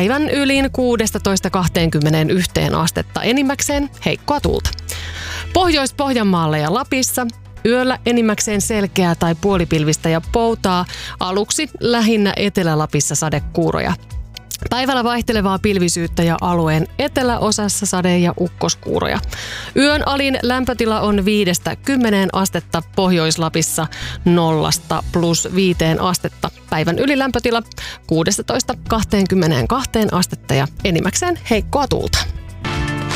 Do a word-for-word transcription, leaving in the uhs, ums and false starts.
Päivän ylin kuusitoista kaksikymmentäyksi astetta, enimmäkseen heikkoa tuulta. Pohjois-Pohjanmaalla ja Lapissa yöllä enimmäkseen selkeää tai puolipilvistä ja poutaa. Aluksi lähinnä Etelä-Lapissa sadekuuroja. Päivällä vaihtelevaa pilvisyyttä ja alueen eteläosassa sade- ja ukkoskuuroja. Yön alin lämpötila on viidestä kymmeneen astetta, Pohjois-Lapissa nollasta plus viiteen astetta. Päivän ylilämpötila kuusitoista kaksikymmentäkaksi astetta ja enimmäkseen heikkoa tuulta.